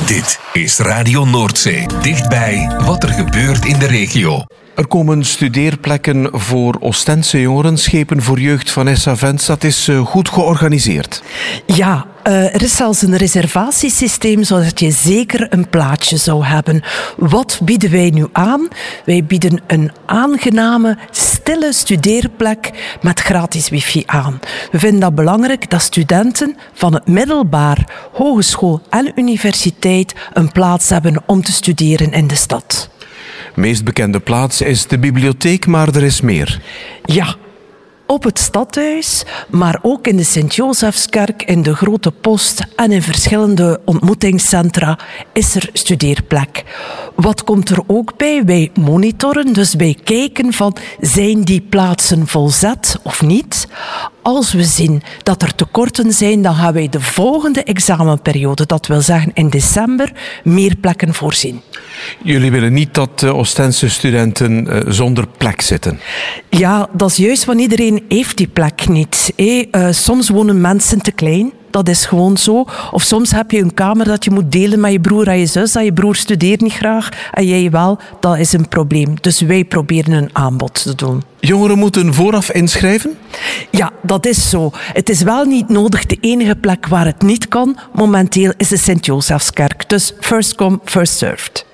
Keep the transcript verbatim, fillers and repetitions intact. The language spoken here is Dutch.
Dit is Radio Noordzee. Dichtbij wat er gebeurt in de regio. Er komen studeerplekken voor Oostense jongeren. Schepen voor jeugd Vanessa Vens, dat is goed georganiseerd. Ja, uh, er is zelfs een reservatiesysteem zodat je zeker een plaatsje zou hebben. Wat bieden wij nu aan? Wij bieden een aangename, stille studeerplek met gratis wifi aan. We vinden dat belangrijk dat studenten van het middelbaar, hogeschool en universiteit een plaats hebben om te studeren in de stad. De meest bekende plaats is de bibliotheek, maar er is meer. Ja, op het stadhuis, maar ook in de Sint-Josefskerk, in de Grote Post en in verschillende ontmoetingscentra is er studeerplek. Wat komt er ook bij? Wij monitoren, dus wij kijken van zijn die plaatsen volzet of niet. Als we zien dat er tekorten zijn, dan gaan wij de volgende examenperiode, dat wil zeggen in december, meer plekken voorzien. Jullie willen niet dat uh, Oostense studenten uh, zonder plek zitten? Ja, dat is juist, want iedereen heeft die plek niet. Hey, uh, soms wonen mensen te klein. Dat is gewoon zo. Of soms heb je een kamer dat je moet delen met je broer en je zus. En je broer studeert niet graag en jij wel. Dat is een probleem. Dus wij proberen een aanbod te doen. Jongeren moeten vooraf inschrijven? Ja, dat is zo. Het is wel niet nodig. De enige plek waar het niet kan, momenteel, is de Sint-Josefskerk. Dus first come, first served.